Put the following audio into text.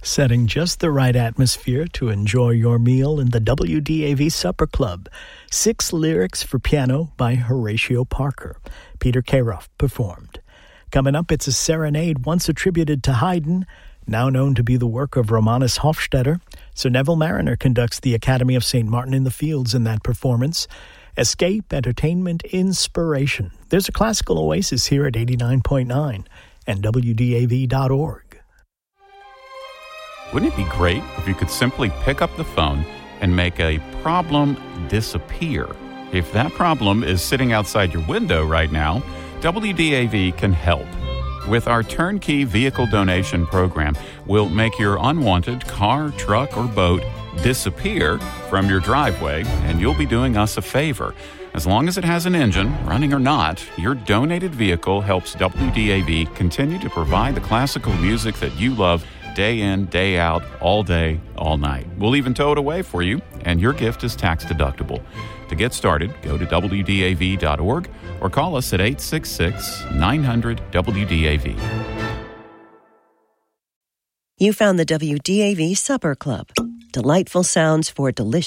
setting just the right atmosphere to enjoy your meal in the WDAV Supper Club. 6 lyrics for piano by Horatio Parker. Peter Karoff performed. Coming up, it's a serenade once attributed to Haydn, now known to be the work of Romanus Hofstadter. Sir Neville Marriner conducts the Academy of St. Martin in the Fields in that performance. Escape, entertainment, inspiration. There's a classical oasis here at 89.9 and WDAV.org. Wouldn't it be great if you could simply pick up the phone and make a problem disappear? If that problem is sitting outside your window right now, WDAV can help. With our turnkey vehicle donation program, we'll make your unwanted car, truck, or boat disappear from your driveway, and you'll be doing us a favor. As long as it has an engine, running or not, your donated vehicle helps WDAV continue to provide the classical music that you love day in, day out, all day, all night. We'll even tow it away for you, and your gift is tax deductible. To get started, go to WDAV.org or call us at 866-900-WDAV. You found the WDAV Supper Club. Delightful sounds for delicious